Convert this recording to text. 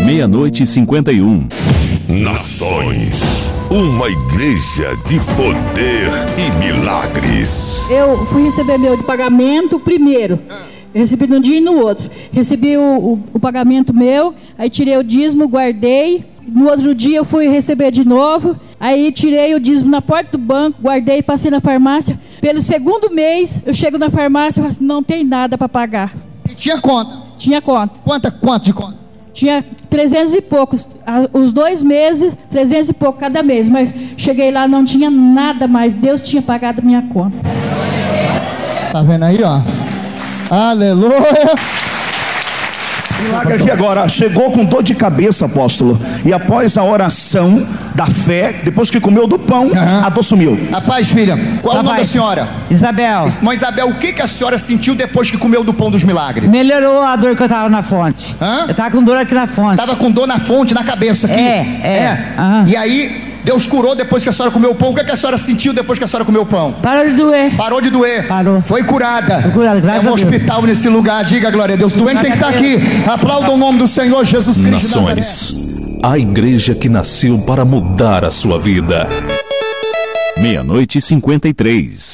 000000000000000000000000000000000000000000000000000000000000000000000000000000000000000000000000000000000000000000000000000000000000000000000000000000000000000000000000000000000000000000000000000000 Nações, uma igreja de poder e milagres. Eu fui receber meu de pagamento primeiro. Eu recebi num dia e no outro. Recebi o pagamento meu, aí tirei o dízimo, guardei. No outro dia eu fui receber de novo. Aí tirei o dízimo na porta do banco, guardei, passei na farmácia. Pelo segundo mês, eu chego na farmácia e falo assim, não tem nada para pagar. E tinha conta? Tinha conta. Quanto de conta? Tinha 300 e poucos, os 2 meses, 300 e pouco cada mês. Mas cheguei lá, não tinha nada mais. Deus tinha pagado a minha conta. Tá vendo aí, ó? Aleluia. Milagre aqui agora, chegou com dor de cabeça, apóstolo, e após a oração da fé, depois que comeu do pão, a dor sumiu. Rapaz, filha, qual é o nome da senhora? Isabel. Irmã Isabel, o que a senhora sentiu depois que comeu do pão dos milagres? Melhorou a dor que eu tava na fonte. Eu tava com dor aqui na fonte. Tava com dor na fonte, na cabeça aqui? E aí, Deus curou depois que a senhora comeu o pão. O que a senhora sentiu depois que a senhora comeu o pão? Parou de doer. Parou de doer? Parou. Foi curada. Foi curada, graças a Deus. É um hospital nesse lugar, diga glória a Deus. Doente tem que estar aqui. Aplauda o nome do Senhor Jesus Cristo. Nações, a igreja que nasceu para mudar a sua vida. 00:53